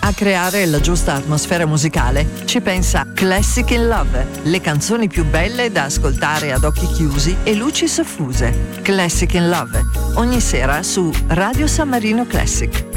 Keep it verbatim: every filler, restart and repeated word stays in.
A creare la giusta atmosfera musicale ci pensa Classic in Love, le canzoni più belle da ascoltare ad occhi chiusi e luci soffuse. Classic in Love, ogni sera su Radio San Marino Classic.